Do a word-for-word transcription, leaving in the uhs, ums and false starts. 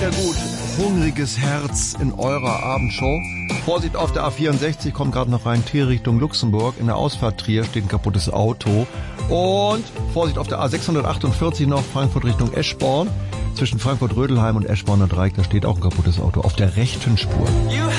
wieder gut. Hungriges Herz in eurer Abendshow. Vorsicht auf der A vierundsechzig, kommt gerade noch rein, Trier Richtung Luxemburg. In der Ausfahrt Trier steht ein kaputtes Auto. Und Vorsicht auf der A sechshundertachtundvierzig noch, Frankfurt Richtung Eschborn. Zwischen Frankfurt-Rödelheim und Eschborner Dreieck, da steht auch ein kaputtes Auto auf der rechten Spur.